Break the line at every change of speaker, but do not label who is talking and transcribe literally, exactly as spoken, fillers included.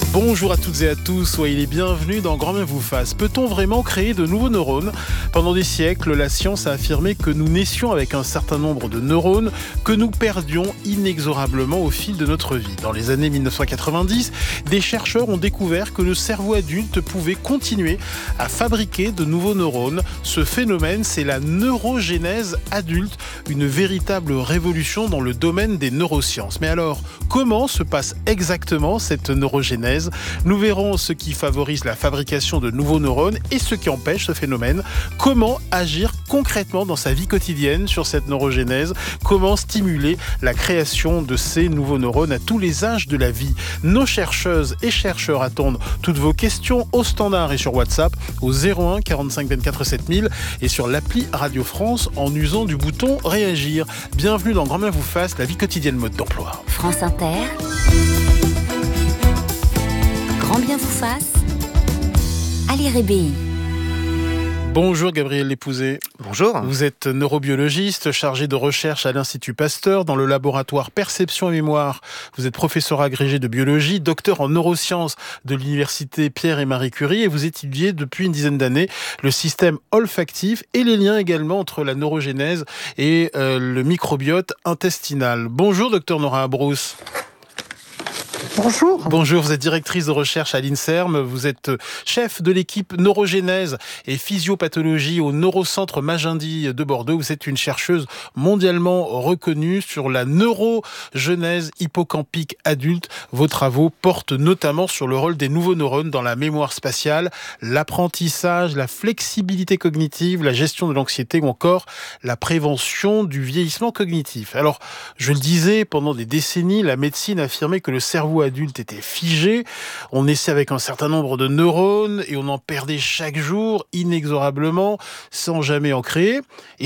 Bonjour à toutes et à tous, soyez les bienvenus dans Grand Bien vous fasse. Peut-on vraiment créer de nouveaux neurones ? Pendant des siècles, la science a affirmé que nous naissions avec un certain nombre de neurones que nous perdions inexorablement au fil de notre vie. Dans les années mille neuf cent quatre-vingt-dix, des chercheurs ont découvert que le cerveau adulte pouvait continuer à fabriquer de nouveaux neurones. Ce phénomène, c'est la neurogénèse adulte, une véritable révolution dans le domaine des neurosciences. Mais alors, comment se passe exactement cette neurogénèse ? Nous verrons ce qui favorise la fabrication de nouveaux neurones et ce qui empêche ce phénomène. Comment agir concrètement dans sa vie quotidienne sur cette neurogénèse ? Comment stimuler la création de ces nouveaux neurones à tous les âges de la vie ? Nos chercheuses et chercheurs attendent toutes vos questions au standard et sur WhatsApp au zéro un quarante-cinq vingt-quatre sept mille et sur l'appli Radio France en usant du bouton Réagir. Bienvenue dans Grand Bien vous fasse, la vie quotidienne mode d'emploi.
France Inter. Grand Bien vous fasse, Ali Rébéi.
Bonjour Gabriel Lépouzé.
Bonjour.
Vous êtes neurobiologiste, chargé de recherche à l'Institut Pasteur dans le laboratoire Perception et Mémoire. Vous êtes professeur agrégé de biologie, docteur en neurosciences de l'université Pierre et Marie Curie et vous étudiez depuis une dizaine d'années le système olfactif et les liens également entre la neurogénèse et euh, le microbiote intestinal. Bonjour docteur Nora Abrousse.
Bonjour.
Bonjour, vous êtes directrice de recherche à l'INSERM, vous êtes chef de l'équipe neurogénèse et physiopathologie au Neurocentre Magendie de Bordeaux. Vous êtes une chercheuse mondialement reconnue sur la neurogénèse hippocampique adulte. Vos travaux portent notamment sur le rôle des nouveaux neurones dans la mémoire spatiale, l'apprentissage, la flexibilité cognitive, la gestion de l'anxiété ou encore la prévention du vieillissement cognitif. Alors, je le disais, pendant des décennies, la médecine affirmait que le cerveau adulte était figé, on naissait avec un certain nombre de neurones et on en perdait chaque jour inexorablement sans jamais en créer. Et